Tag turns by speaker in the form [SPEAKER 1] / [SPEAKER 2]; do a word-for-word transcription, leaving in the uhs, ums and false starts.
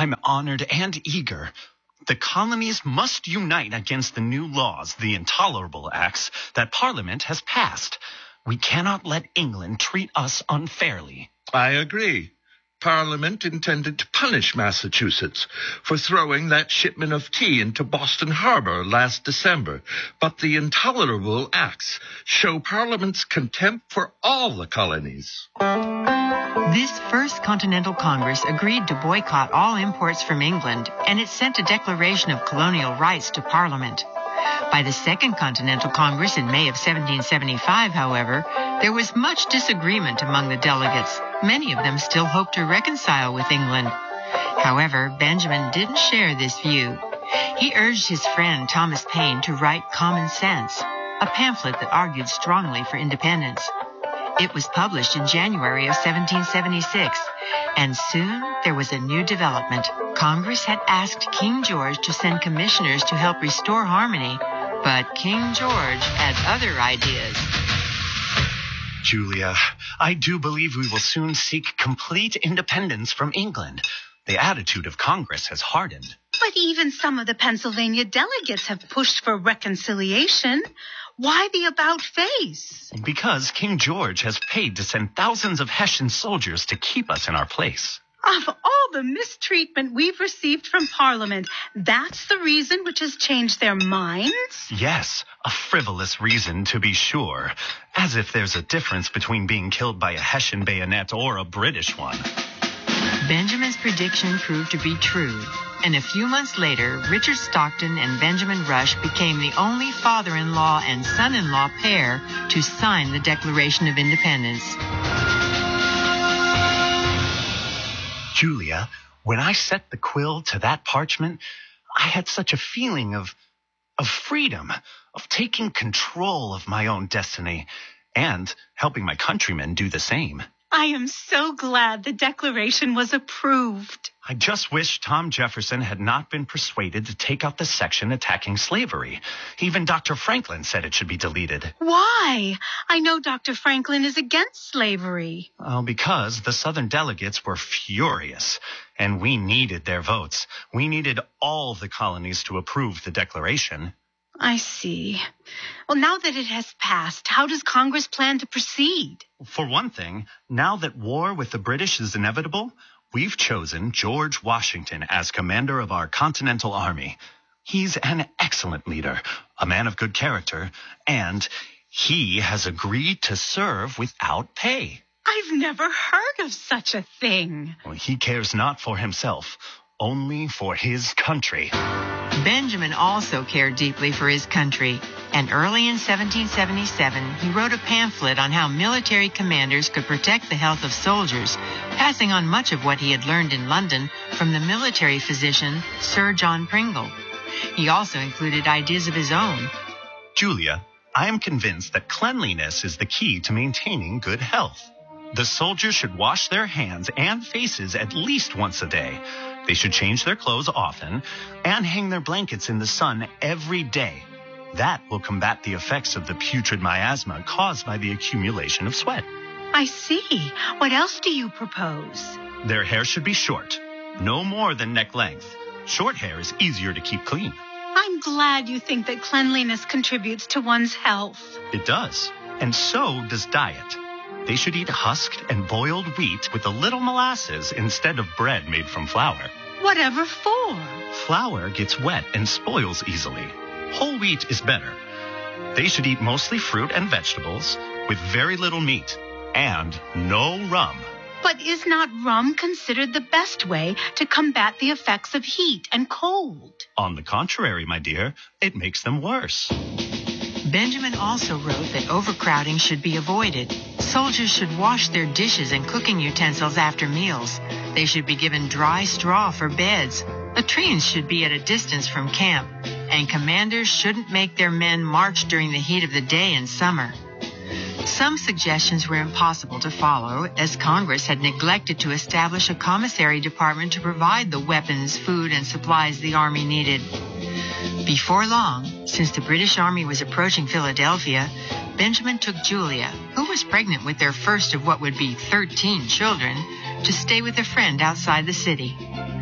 [SPEAKER 1] I'm honored and eager. The colonies must unite against the new laws, the intolerable acts that Parliament has passed. We cannot let England treat us unfairly.
[SPEAKER 2] I agree. Parliament intended to punish Massachusetts for throwing that shipment of tea into Boston Harbor last December, but the intolerable acts show Parliament's contempt for all the colonies.
[SPEAKER 3] This First Continental Congress agreed to boycott all imports from England, and it sent a declaration of colonial rights to Parliament. By the Second Continental Congress in May of seventeen seventy-five, however, there was much disagreement among the delegates. Many of them still hoped to reconcile with England. However, Benjamin didn't share this view. He urged his friend Thomas Paine to write Common Sense, a pamphlet that argued strongly for independence. It was published in January of seventeen seventy-six, and soon there was a new development. Congress had asked King George to send commissioners to help restore harmony, but King George had other ideas.
[SPEAKER 1] Julia, I do believe we will soon seek complete independence from England. The attitude of Congress has hardened.
[SPEAKER 4] But even some of the Pennsylvania delegates have pushed for reconciliation. Why the about-face?
[SPEAKER 1] Because King George has paid to send thousands of Hessian soldiers to keep us in our place.
[SPEAKER 4] Of all the mistreatment we've received from Parliament, that's the reason which has changed their minds?
[SPEAKER 1] Yes, a frivolous reason to be sure. As if there's a difference between being killed by a Hessian bayonet or a British one.
[SPEAKER 3] Benjamin's prediction proved to be true, and a few months later, Richard Stockton and Benjamin Rush became the only father-in-law and son-in-law pair to sign the Declaration of Independence.
[SPEAKER 1] Julia, when I set the quill to that parchment, I had such a feeling of, of freedom, of taking control of my own destiny, and helping my countrymen do the same.
[SPEAKER 4] I am so glad the Declaration was approved.
[SPEAKER 1] I just wish Tom Jefferson had not been persuaded to take out the section attacking slavery. Even Doctor Franklin said it should be deleted.
[SPEAKER 4] Why? I know Doctor Franklin is against slavery.
[SPEAKER 1] Well, because the Southern delegates were furious, and we needed their votes. We needed all the colonies to approve the Declaration.
[SPEAKER 4] I see. Well, now that it has passed, how does Congress plan to proceed?
[SPEAKER 1] For one thing, now that war with the British is inevitable, we've chosen George Washington as commander of our Continental Army. He's an excellent leader, a man of good character, and he has agreed to serve without pay.
[SPEAKER 4] I've never heard of such a thing.
[SPEAKER 1] Well, he cares not for himself, only for his country.
[SPEAKER 3] Benjamin also cared deeply for his country, and early in seventeen seventy-seven, he wrote a pamphlet on how military commanders could protect the health of soldiers, passing on much of what he had learned in London from the military physician Sir John Pringle. He also included ideas of his own.
[SPEAKER 1] Julia, I am convinced that cleanliness is the key to maintaining good health. The soldiers should wash their hands and faces at least once a day. They should change their clothes often and hang their blankets in the sun every day. That will combat the effects of the putrid miasma caused by the accumulation of sweat.
[SPEAKER 4] I see. What else do you propose?
[SPEAKER 1] Their hair should be short, no more than neck length. Short hair is easier to keep clean.
[SPEAKER 4] I'm glad you think that cleanliness contributes to one's health.
[SPEAKER 1] It does, and so does diet. They should eat husked and boiled wheat with a little molasses instead of bread made from flour.
[SPEAKER 4] Whatever for?
[SPEAKER 1] Flour gets wet and spoils easily. Whole wheat is better. They should eat mostly fruit and vegetables with very little meat and no rum.
[SPEAKER 4] But is not rum considered the best way to combat the effects of heat and cold?
[SPEAKER 1] On the contrary, my dear, it makes them worse.
[SPEAKER 3] Benjamin also wrote that overcrowding should be avoided. Soldiers should wash their dishes and cooking utensils after meals. They should be given dry straw for beds. Latrines should be at a distance from camp. And commanders shouldn't make their men march during the heat of the day in summer. Some suggestions were impossible to follow, as Congress had neglected to establish a commissary department to provide the weapons, food, and supplies the Army needed. Before long, since the British Army was approaching Philadelphia, Benjamin took Julia, who was pregnant with their first of what would be thirteen children, to stay with a friend outside the city.